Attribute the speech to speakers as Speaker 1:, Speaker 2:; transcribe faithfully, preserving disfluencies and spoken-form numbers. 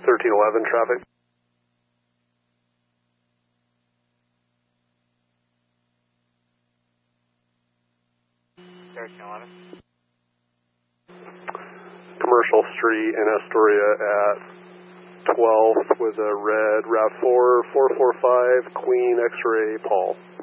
Speaker 1: thirteen eleven traffic.
Speaker 2: thirteen eleven.
Speaker 1: Commercial Street in Astoria at twelfth with a red RAV four four four five Queen X-ray Paul.